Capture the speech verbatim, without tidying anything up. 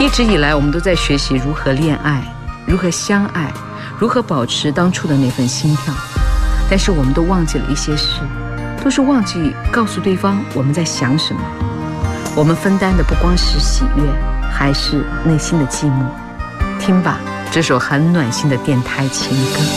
一直以来，我们都在学习如何恋爱，如何相爱，如何保持当初的那份心跳。但是我们都忘记了一些事，都是忘记告诉对方我们在想什么。我们分担的不光是喜悦，还是内心的寂寞。听吧，这首很暖心的电台情歌。